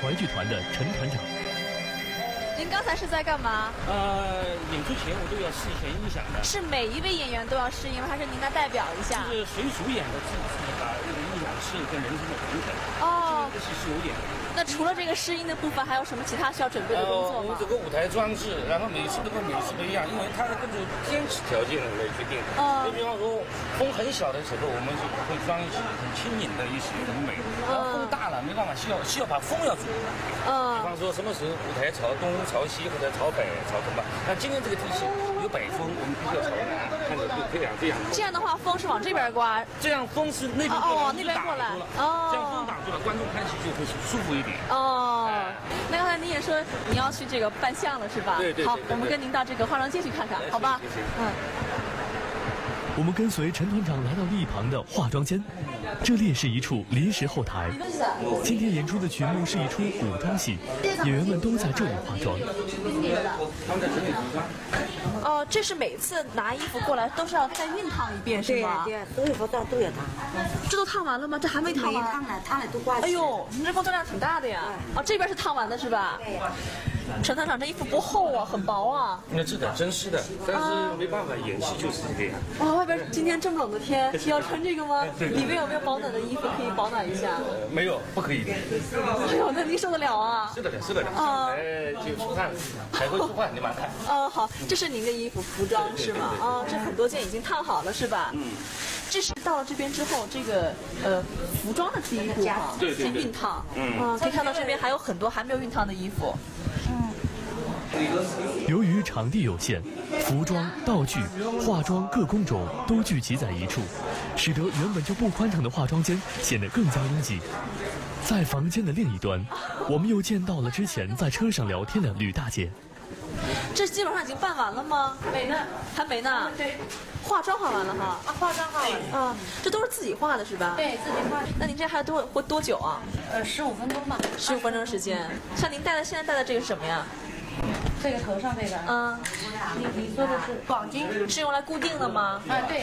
淮剧团的陈团长。 您刚才是在干嘛？ 演出前我都要试一下音响的。 是每一位演员都要试音吗？还是您来代表一下？ 就是谁主演的自己把这个音响适应跟人声的平衡。 哦， 这个戏是有演的。 那除了这个试音的部分，还有什么其他需要准备的工作吗？ 我们整个舞台装置，然后每次都跟每次不一样，因为它是根据天气条件来决定的。就比方说风很小的时候，我们就会装一些很轻盈的一些很美。然后风大了没办法，需要把风要住。比方说什么时候舞台朝东、朝西或者朝北、朝东吧。那今天这个天气有北风，我们必须要朝南，看着就这样。 这样的话，风是往这边刮。 这样风是那边过来， 那边过来。 这样风挡住了，观众看起就会舒服一点。 那刚才您也说你要去这个扮相了是吧？ 对。 好，我们跟您到这个化妆间去看看，好吧？ 我们跟随陈团长来到了一旁的化妆间，这里也是一处临时后台。今天演出的曲目是一出古装戏，演员们都在这里化妆。 这是每次拿衣服过来都是要再熨烫一遍是吗？ 对，所有服装都要烫。 这都烫完了吗？这还没烫完？ 没烫了都挂起。 哎呦，您这工作量挺大的呀！这边是烫完的是吧？ 对。 陈团长，这衣服不厚啊，很薄啊。 那是的，真是的，但是没办法，演戏就是这样。 外边今天这么冷的天，要穿这个吗？里面有没有保暖的衣服可以保暖一下？ 没有，不可以的。 哎呦，那您受得了啊？ 是的。就出汗了，才会出汗，你慢看。 好，这是您的衣服服装是吗？这很多件已经烫好了是吧？这是到了这边之后，这个服装的第一步先熨烫。可以看到这边还有很多还没有熨烫的衣服。 由于场地有限，服装、道具、化妆各工种都聚集在一处，使得原本就不宽敞的化妆间显得更加拥挤。在房间的另一端，我们又见到了之前在车上聊天的吕大姐。 这基本上已经办完了吗？ 没呢， 还没呢。 对， 化妆化完了哈。 化妆化完了。 这都是自己画的是吧？ 对，自己画的。 那您这还多久啊 ？15分钟吧。 15分钟时间。像您现在戴的这个是什么呀？ 这个头上这个。你说的是绑巾， 是用来固定的吗？ 对。